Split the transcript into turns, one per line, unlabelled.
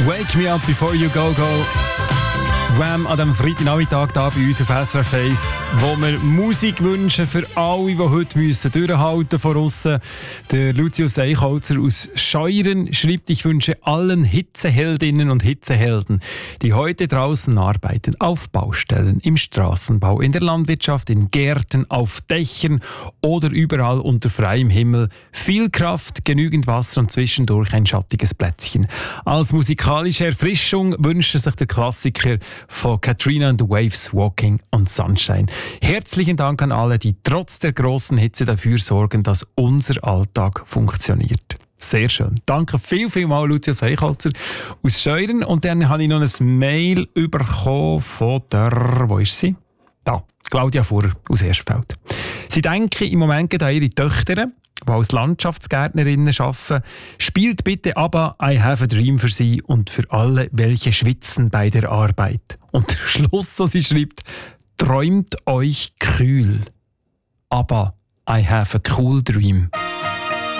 Wake Me Up Before You Go Go. Wham! An diesem Freitagnachmittag hier bei uns auf SRF 1, wo wir Musik wünschen für alle, die heute durchhalten von aussen. Der Lucius Eichholzer aus Scheuren schreibt, ich wünsche allen Hitzeheldinnen und Hitzehelden, die heute draußen arbeiten, auf Baustellen, im Straßenbau, in der Landwirtschaft, in Gärten, auf Dächern oder überall unter freiem Himmel, viel Kraft, genügend Wasser und zwischendurch ein schattiges Plätzchen. Als musikalische Erfrischung wünscht sich der Klassiker von Katrina and the Waves, Walking on Sunshine. Herzlichen Dank an alle, die trotz der grossen Hitze dafür sorgen, dass unser Alltag funktioniert. Sehr schön. Danke vielmals, Lucius Eichholzer aus Scheuren. Und dann habe ich noch ein Mail bekommen von der, wo ist sie? Da, Claudia Furrer aus Erstfeld. Sie denken im Moment an ihre Töchter, die als Landschaftsgärtnerinnen arbeiten. Spielt bitte ABBA I Have a Dream für sie und für alle, welche schwitzen bei der Arbeit. Und der Schluss, so sie schreibt, träumt euch kühl. ABBA I Have a Cool Dream.